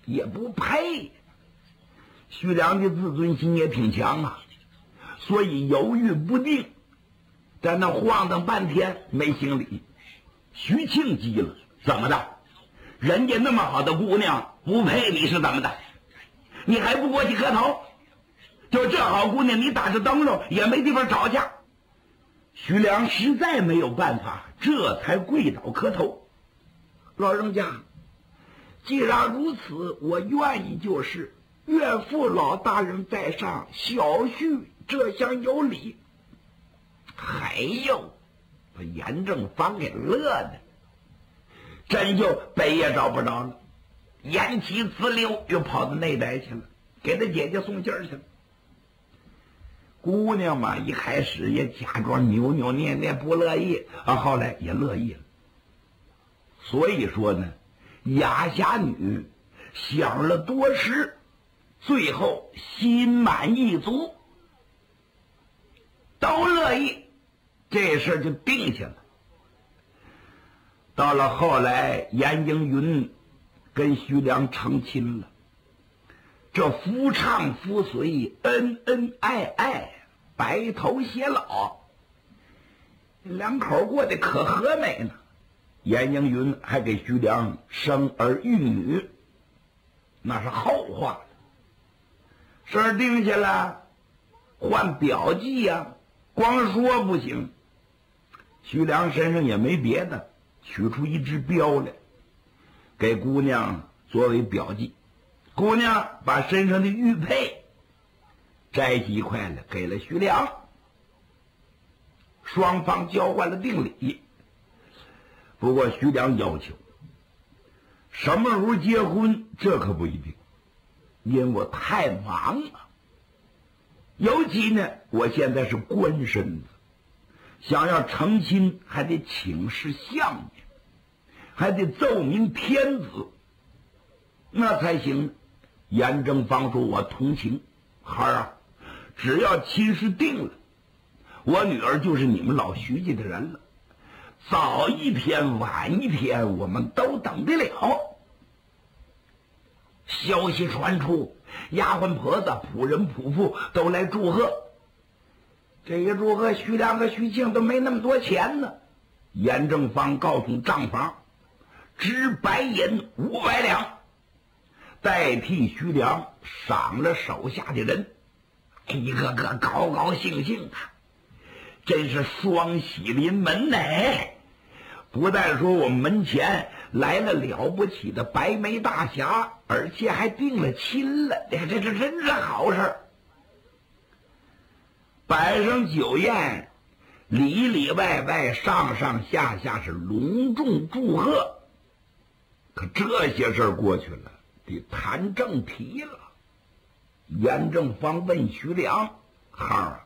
也不配。徐良的自尊心也挺强啊，所以犹豫不定，在那晃荡半天没行礼。徐庆急了，怎么的？人家那么好的姑娘不配你是怎么的？你还不过去磕头？就这好姑娘，你打着灯笼也没地方找去。徐良实在没有办法，这才跪倒磕头。老人家，既然如此，我愿意就是。岳父老大人在上，小婿这厢有礼。还有，把严正方给乐的，真就北也找不着了。言起自溜，又跑到内宅去了，给他姐姐送信儿去了。姑娘嘛，一开始也假装扭扭捏捏不乐意啊，后来也乐意了。所以说呢，雅侠女想了多时，最后心满意足，都乐意，这事就定下了。到了后来，严应云跟徐良成亲了，这夫唱妇随，恩恩爱爱，白头偕老，两口过得可和美呢。严应云还给徐良生儿育女，那是后话了。事儿定下了，换表记呀，光说不行。徐良身上也没别的，取出一只镖来，给姑娘作为表记。姑娘把身上的玉佩摘起一块来，给了徐良。双方交换了定礼。不过徐良要求什么时候结婚，这可不一定，因为我太忙了。尤其呢，我现在是官身子，想要成亲还得请示相爷，还得奏明天子，那才行。严正方说：“我同情，孩儿啊，只要亲事定了，我女儿就是你们老徐家的人了。早一天晚一天，我们都等得了。”消息传出，丫鬟婆子、仆人仆妇都来祝贺。这一祝贺，徐良和徐庆都没那么多钱呢。严正方告诉账房，支白银500两，代替徐良赏了手下的人，一个个高高兴兴的，真是双喜临门呢。不但说我们门前来了了不起的白眉大侠，而且还定了亲了，这真是好事儿。摆上酒宴，里里外外上上下下是隆重祝贺。可这些事儿过去了，得谈正题了。严正方问徐良：“孩儿，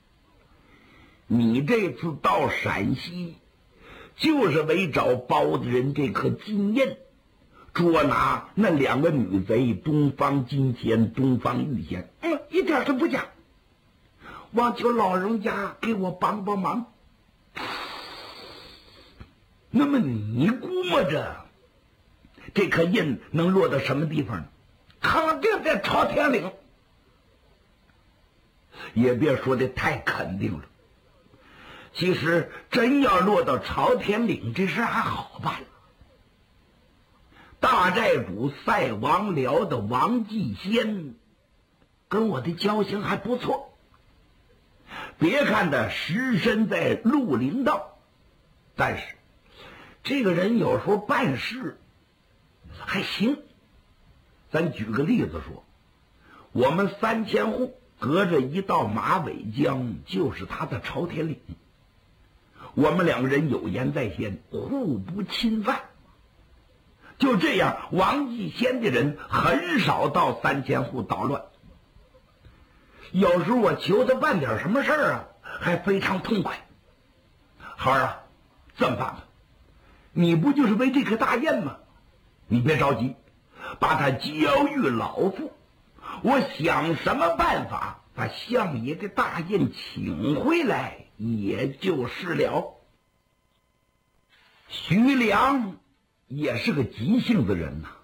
你这次到陕西就是为找包大人这颗金印，捉拿那2个女贼东方金仙、东方玉仙。一点都不假，望求老人家给我帮帮忙。那么你估摸着这颗印能落到什么地方呢？肯定在朝天岭。也别说的太肯定了，其实真要落到朝天岭，这事还好办了。大寨主赛王僚的王继先跟我的交情还不错，别看他实身在绿林道，但是这个人有时候办事还行。咱举个例子说，我们3000户隔着一道马尾江，就是他的朝天岭。我们2个人有言在先，互不侵犯。就这样，王继先的人很少到3000户捣乱。有时候我求他办点什么事儿啊，还非常痛快。孩儿啊，这么办吧，你不就是为这颗大印吗？你别着急，把它交与老夫，我想什么办法把相爷的大印请回来，也就是了。徐良也是个急性子人呐，